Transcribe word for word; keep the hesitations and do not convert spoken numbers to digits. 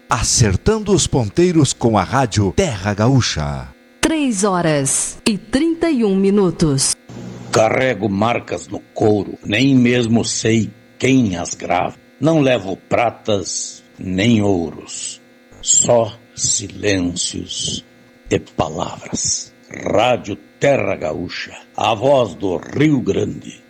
acertando os ponteiros com a rádio Terra Gaúcha. Três horas e trinta e um minutos. Carrego marcas no couro, nem mesmo sei quem as grava. Não levo pratas nem ouros, só silêncios de palavras. Rádio Terra Gaúcha, a voz do Rio Grande.